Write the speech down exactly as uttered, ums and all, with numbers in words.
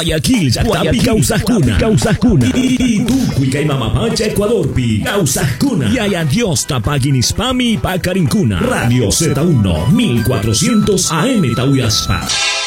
Guayaquil, Yatapi, Causascuna, Causascuna. Y tú, Cuica y Mamapacha, Ecuador, Pi, Causascuna. Y hay adiós, Tapaguinispami, Pacarincuna. Radio Z uno, mil cuatrocientos A M Tauyaspa.